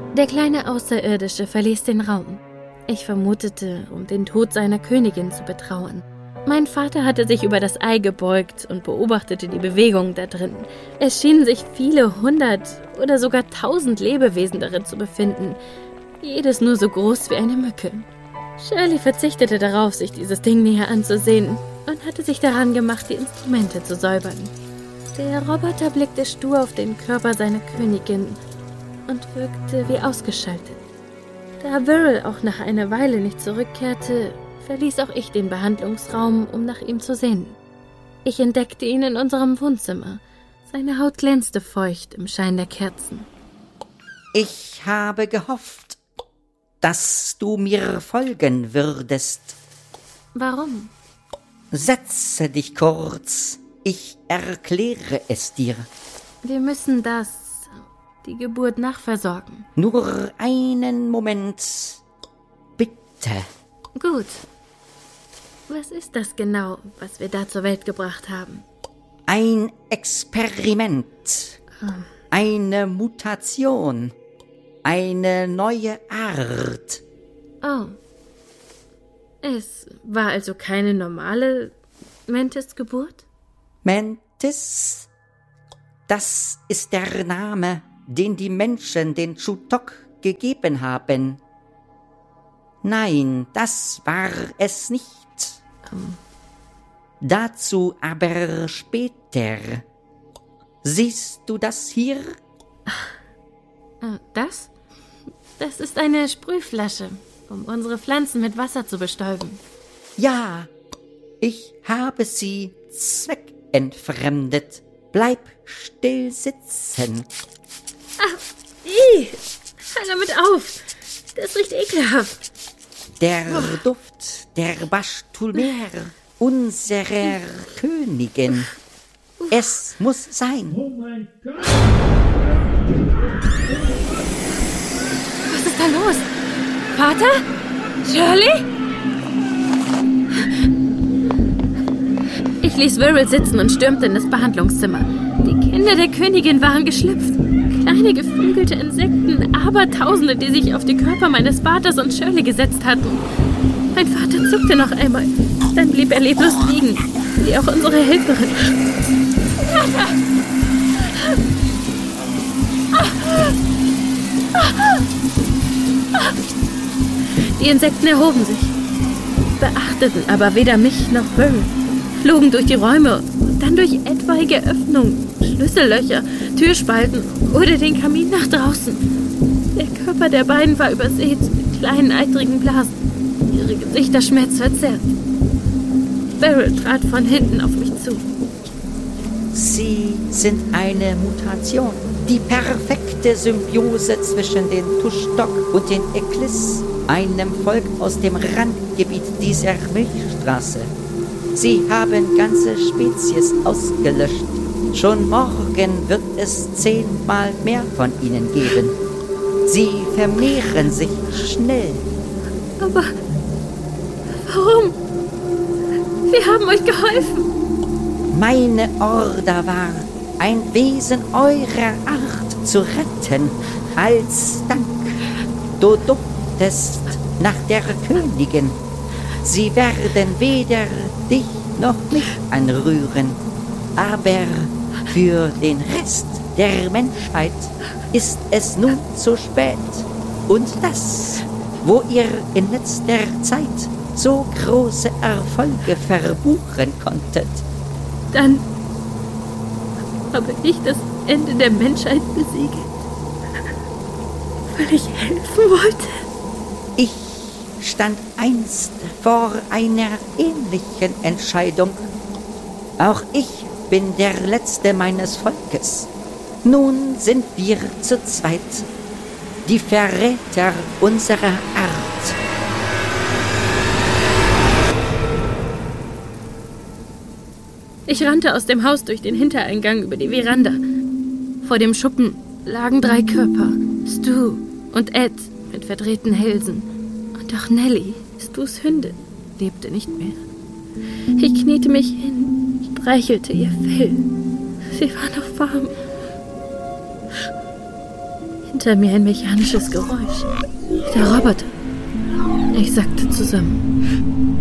Der kleine Außerirdische verließ den Raum. Ich vermutete, um den Tod seiner Königin zu betrauern. Mein Vater hatte sich über das Ei gebeugt und beobachtete die Bewegung da drin. Es schienen sich viele 100 oder sogar 1000 Lebewesen darin zu befinden. Jedes nur so groß wie eine Mücke. Shirley verzichtete darauf, sich dieses Ding näher anzusehen und hatte sich daran gemacht, die Instrumente zu säubern. Der Roboter blickte stur auf den Körper seiner Königin und wirkte wie ausgeschaltet. Da Viral auch nach einer Weile nicht zurückkehrte, verließ auch ich den Behandlungsraum, um nach ihm zu sehen. Ich entdeckte ihn in unserem Wohnzimmer. Seine Haut glänzte feucht im Schein der Kerzen. Ich habe gehofft, dass du mir folgen würdest. Warum? Setze dich kurz, ich erkläre es dir. Wir müssen die Geburt nachversorgen. Nur einen Moment, bitte. Gut. Was ist das genau, was wir da zur Welt gebracht haben? Ein Experiment, eine Mutation, eine neue Art. Oh. Es war also keine normale Mantis-Geburt? Mantis? Das ist der Name, den die Menschen den Chutok gegeben haben. Nein, das war es nicht. Dazu aber später. Siehst du das hier? Das? Das ist eine Sprühflasche, um unsere Pflanzen mit Wasser zu bestäuben. Ja, ich habe sie zweckentfremdet. Bleib still sitzen. Hör damit auf! Das riecht ekelhaft. Der Duft der Bastulmer, unserer Königin. Es muss sein. Oh mein Gott! Was ist da los? Vater? Shirley? Ich ließ Viral sitzen und stürmte in das Behandlungszimmer. Die Kinder der Königin waren geschlüpft. Kleine geflügelte Insekten, Abertausende, die sich auf die Körper meines Vaters und Shirley gesetzt hatten. Mein Vater zuckte noch einmal. Dann blieb er leblos liegen, wie auch unsere Helferin. Vater! Die Insekten erhoben sich, beachteten aber weder mich noch Viral, flogen durch die Räume und dann durch etwaige Öffnungen, Schlüssellöcher, Türspalten oder den Kamin nach draußen. Der Körper der beiden war übersät mit kleinen eitrigen Blasen, ihre Gesichter schmerzverzerrt. Viral trat von hinten auf mich zu. Sie sind eine Mutation. Die perfekte Symbiose zwischen den Tuschtok und den Eklis, einem Volk aus dem Randgebiet dieser Milchstraße. Sie haben ganze Spezies ausgelöscht. Schon morgen wird es 10-mal mehr von ihnen geben. Sie vermehren sich schnell. Aber warum? Wir haben euch geholfen. Meine Order war, ein Wesen eurer Art zu retten, als Dank. Du duftest nach der Königin. Sie werden weder dich noch mich anrühren. Aber für den Rest der Menschheit ist es nun zu spät. Und das, wo ihr in letzter Zeit so große Erfolge verbuchen konntet. Dann habe ich das Ende der Menschheit besiegt, weil ich helfen wollte. Ich stand einst vor einer ähnlichen Entscheidung. Auch ich bin der Letzte meines Volkes. Nun sind wir zu zweit, die Verräter unserer Art. Ich rannte aus dem Haus durch den Hintereingang über die Veranda. Vor dem Schuppen lagen 3 Körper. Stu und Ed mit verdrehten Hälsen. Und auch Nellie, Stus Hündin, lebte nicht mehr. Ich kniete mich hin, streichelte ihr Fell. Sie war noch warm. Hinter mir ein mechanisches Geräusch. Der Roboter. Ich sackte zusammen.